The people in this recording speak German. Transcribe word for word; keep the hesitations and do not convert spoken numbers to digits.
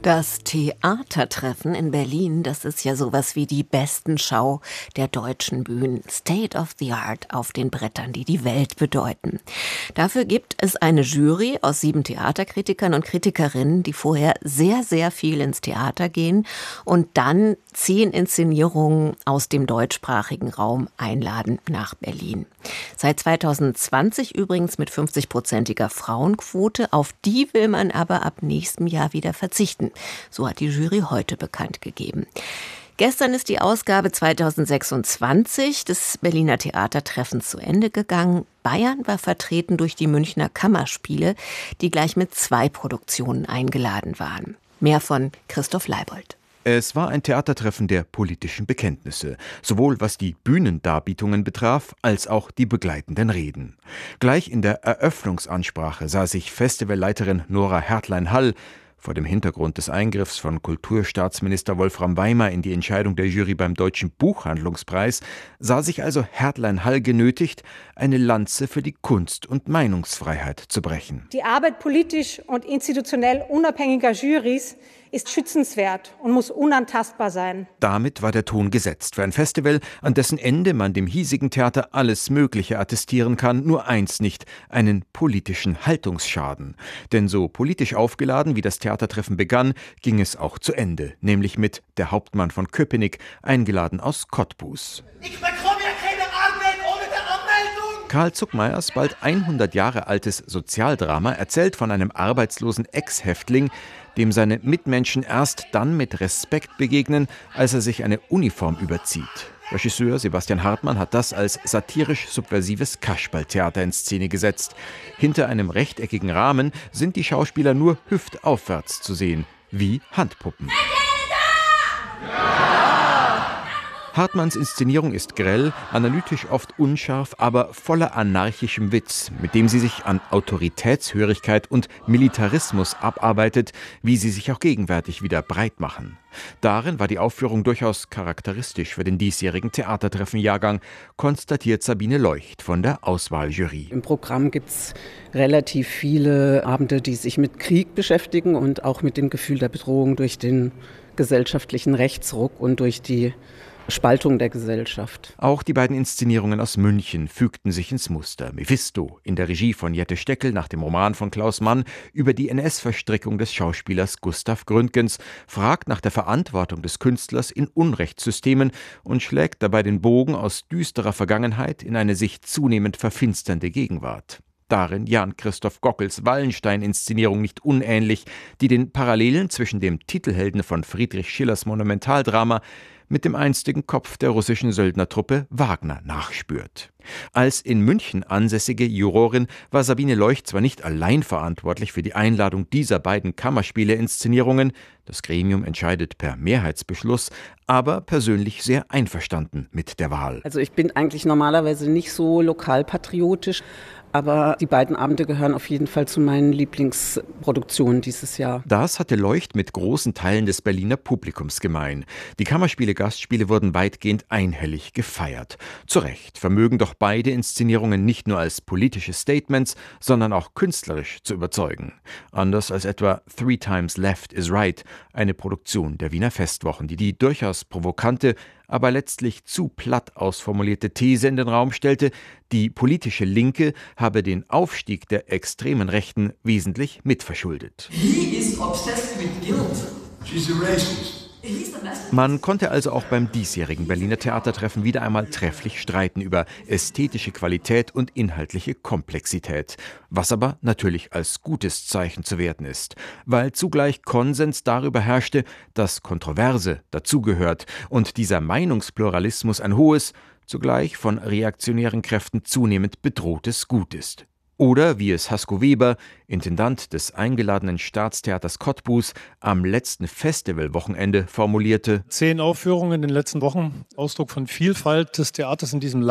Das Theatertreffen in Berlin, das ist ja sowas wie die besten Schau der deutschen Bühnen. State of the Art auf den Brettern, die die Welt bedeuten. Dafür gibt es eine Jury aus sieben Theaterkritikern und Kritikerinnen, die vorher sehr, sehr viel ins Theater gehen und dann zehn Inszenierungen aus dem deutschsprachigen Raum einladen nach Berlin. Seit zweitausendzwanzig übrigens mit fünfzig-prozentiger Frauenquote. Auf die will man aber ab nächstem Jahr wieder verzichten. So hat die Jury heute bekannt gegeben. Gestern ist die Ausgabe zweitausendsechsundzwanzig des Berliner Theatertreffens zu Ende gegangen. Bayern war vertreten durch die Münchner Kammerspiele, die gleich mit zwei Produktionen eingeladen waren. Mehr von Christoph Leibold. Es war ein Theatertreffen der politischen Bekenntnisse, sowohl was die Bühnendarbietungen betraf, als auch die begleitenden Reden. Gleich in der Eröffnungsansprache sah sich Festivalleiterin Nora Hertlein-Hall vor dem Hintergrund des Eingriffs von Kulturstaatsminister Wolfram Weimer in die Entscheidung der Jury beim Deutschen Buchhandlungspreis, sah sich also Hertlein-Hall genötigt, eine Lanze für die Kunst- und Meinungsfreiheit zu brechen. Die Arbeit politisch und institutionell unabhängiger Jurys ist schützenswert und muss unantastbar sein. Damit war der Ton gesetzt für ein Festival, an dessen Ende man dem hiesigen Theater alles Mögliche attestieren kann, nur eins nicht, einen politischen Haltungsschaden. Denn so politisch aufgeladen, wie das Theatertreffen begann, ging es auch zu Ende, nämlich mit der Hauptmann von Köpenick, eingeladen aus Cottbus. Ich bekomme ja keine Arbeit ohne die Anmeldung! Karl Zuckmayers bald hundert Jahre altes Sozialdrama erzählt von einem arbeitslosen Ex-Häftling, dem seine Mitmenschen erst dann mit Respekt begegnen, als er sich eine Uniform überzieht. Regisseur Sebastian Hartmann hat das als satirisch-subversives Kasperltheater in Szene gesetzt. Hinter einem rechteckigen Rahmen sind die Schauspieler nur hüftaufwärts zu sehen, wie Handpuppen. Hartmanns Inszenierung ist grell, analytisch oft unscharf, aber voller anarchischem Witz, mit dem sie sich an Autoritätshörigkeit und Militarismus abarbeitet, wie sie sich auch gegenwärtig wieder breit machen. Darin war die Aufführung durchaus charakteristisch für den diesjährigen Theatertreffen-Jahrgang, konstatiert Sabine Leucht von der Auswahljury. Im Programm gibt es relativ viele Abende, die sich mit Krieg beschäftigen und auch mit dem Gefühl der Bedrohung durch den gesellschaftlichen Rechtsruck und durch die Spaltung der Gesellschaft. Auch die beiden Inszenierungen aus München fügten sich ins Muster. Mephisto in der Regie von Jette Steckel nach dem Roman von Klaus Mann über die N S-Verstrickung des Schauspielers Gustav Gründgens, fragt nach der Verantwortung des Künstlers in Unrechtssystemen und schlägt dabei den Bogen aus düsterer Vergangenheit in eine sich zunehmend verfinsternde Gegenwart. Darin Jan-Christoph Gockels Wallenstein-Inszenierung nicht unähnlich, die den Parallelen zwischen dem Titelhelden von Friedrich Schillers Monumentaldrama mit dem einstigen Kopf der russischen Söldnertruppe Wagner nachspürt. Als in München ansässige Jurorin war Sabine Leucht zwar nicht allein verantwortlich für die Einladung dieser beiden Kammerspiele-Inszenierungen, das Gremium entscheidet per Mehrheitsbeschluss, aber persönlich sehr einverstanden mit der Wahl. Also ich bin eigentlich normalerweise nicht so lokalpatriotisch, aber die beiden Abende gehören auf jeden Fall zu meinen Lieblingsproduktionen dieses Jahr. Das hatte Leucht mit großen Teilen des Berliner Publikums gemein. Die Kammerspiele-Gastspiele wurden weitgehend einhellig gefeiert. Zu Recht vermögen doch beide Inszenierungen nicht nur als politische Statements, sondern auch künstlerisch zu überzeugen. Anders als etwa Three Times Left is Right, eine Produktion der Wiener Festwochen, die die durchaus provokante, aber letztlich zu platt ausformulierte These in den Raum stellte, die politische Linke habe den Aufstieg der extremen Rechten wesentlich mitverschuldet. He is obsessed with guilt. She's a racist. Man konnte also auch beim diesjährigen Berliner Theatertreffen wieder einmal trefflich streiten über ästhetische Qualität und inhaltliche Komplexität, was aber natürlich als gutes Zeichen zu werten ist, weil zugleich Konsens darüber herrschte, dass Kontroverse dazugehört und dieser Meinungspluralismus ein hohes, zugleich von reaktionären Kräften zunehmend bedrohtes Gut ist. Oder wie es Hasko Weber, Intendant des eingeladenen Staatstheaters Cottbus, am letzten Festivalwochenende formulierte: Zehn Aufführungen in den letzten Wochen, Ausdruck von Vielfalt des Theaters in diesem Land.